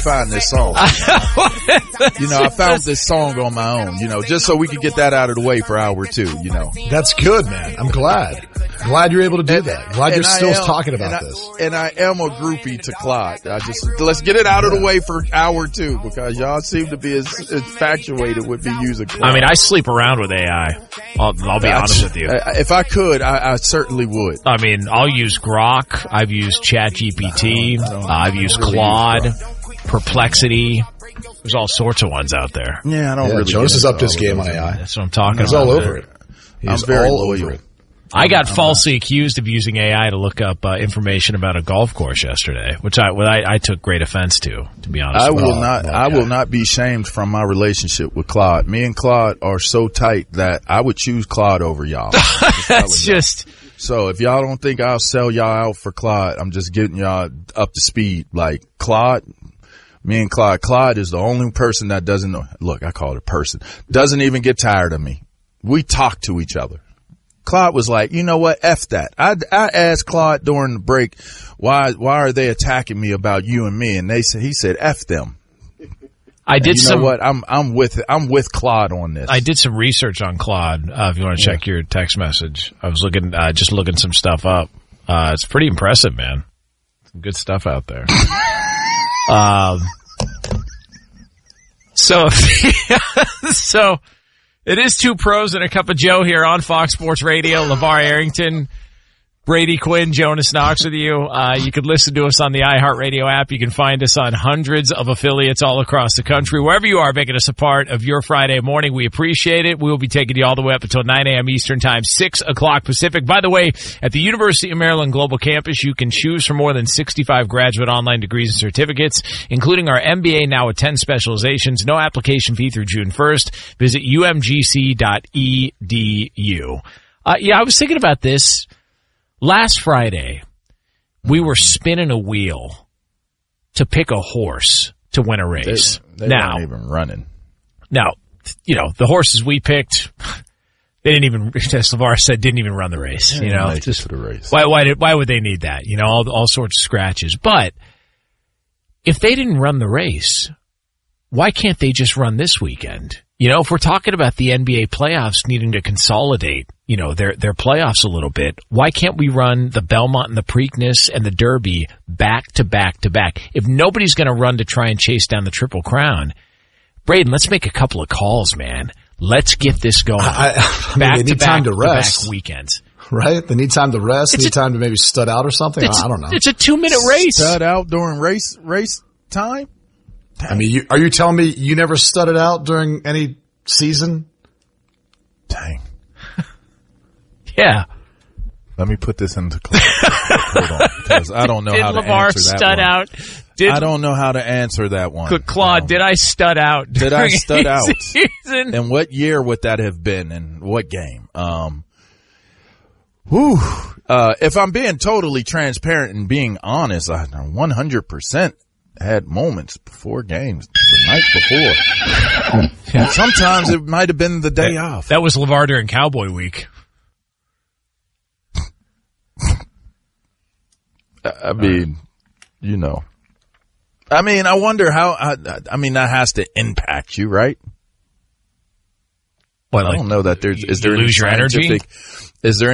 find this song. I found this song on my own, just so we could get that out of the way for hour 2, That's good, man. I'm glad. Glad you're able to do that. Glad you're still talking about this. And I am a groupie to Claude. Let's get it out of the way for hour 2 because y'all seem to be as infatuated with me using Claude. I mean, I sleep around with AI. I'll be honest with you. If I could, I certainly would. I mean, I'll use Grok. I've used ChatGPT. I've used Claude, Perplexity. There's all sorts of ones out there. Yeah, I don't really. Jonas is up to his game on AI. That's what I'm talking about. He's all over it. He's very loyal. I got falsely accused of using AI to look up information about a golf course yesterday, which I took great offense to be honest. I will not be shamed from my relationship with Claude. Me and Claude are so tight that I would choose Claude over y'all. That's just. So if y'all don't think I'll sell y'all out for Claude, I'm just getting y'all up to speed. Like Claude, me and Claude is the only person that doesn't know. Look, I call it a person. Doesn't even get tired of me. We talk to each other. Claude was like, you know what? F that. I asked Claude during the break, why are they attacking me about you and me? And he said, F them. I did you know what? I'm with Claude on this. I did some research on Claude. If you want to check your text message, I was looking some stuff up. It's pretty impressive, man. Some good stuff out there. So it is Two Pros and a Cup of Joe here on Fox Sports Radio. LeVar Arrington, Brady Quinn, Jonas Knox with you. You can listen to us on the iHeartRadio app. You can find us on hundreds of affiliates all across the country. Wherever you are, making us a part of your Friday morning, we appreciate it. We will be taking you all the way up until 9 a.m. Eastern Time, 6 o'clock Pacific. By the way, at the University of Maryland Global Campus, you can choose from more than 65 graduate online degrees and certificates, including our MBA now with 10 specializations. No application fee through June 1st. Visit umgc.edu. I was thinking about this. Last Friday, we were spinning a wheel to pick a horse to win a race. They weren't even running. Now, the horses we picked, they didn't even, as LeVar said, didn't even run the race. Just for the race. Why would they need that? All sorts of scratches. But if they didn't run the race, why can't they just run this weekend? If we're talking about the NBA playoffs needing to consolidate, their playoffs a little bit, why can't we run the Belmont and the Preakness and the Derby back to back to back? If nobody's going to run to try and chase down the Triple Crown, Braden, let's make a couple of calls, man. Let's get this going. They need time to rest. Back weekends. Right? They need time to rest. They need time to maybe stud out or something. I don't know. It's a 2-minute race. Stud out during race time? Dang. I mean, are you telling me you never studded out during any season? Dang. Yeah. Let me put this into clarity. Hold on, because I don't know how to answer that stud one. Out? I don't know how to answer that one. Claude, did I stud out? Did I stud out? Season? And what year would that have been? And what game? If I'm being totally transparent and being honest, I 100% had moments before games the night before. Yeah. Sometimes it might have been the day off. That was LeVar during Cowboy Week. I mean, I wonder how, that has to impact you, right? What, I don't know that is there lose your energy? Is there